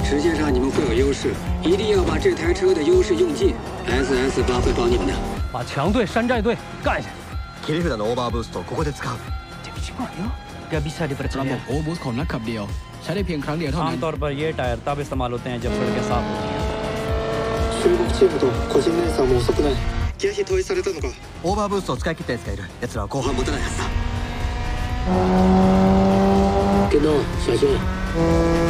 直线上你们会有优势，一定要把这台车的优势用尽。SS8会帮你们的。 把强队、山寨队干下去。 切り札のオーバーブーストをここで使う क्या bisa dipercaya? โอ้บูสของนักขับเดียวใช้ได้เพียงครั้งเดียวเท่านั้น आमतौर पर ये टायर तब इस्तेमाल होते हैं जब सड़कें साफ होती हैं। 中国チームと個人レーサーも遅くない。気合投影されたのか。 オーバーブーストを使い切った奴がいる。奴らは後半持たないはずだ。 跟到小心。